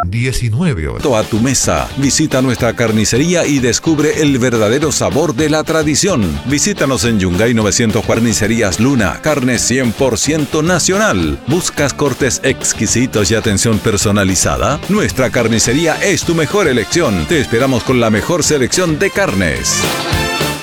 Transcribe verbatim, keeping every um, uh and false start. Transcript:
diecinueve horas. A tu mesa. Visita nuestra carnicería y descubre el verdadero sabor de la tradición. Visítanos en Yungay novecientos Carnicerías Luna. Carne cien por ciento nacional. ¿Buscas cortes exquisitos y atención personalizada? Nuestra carnicería es tu mejor elección. Te esperamos con la mejor selección de carnes.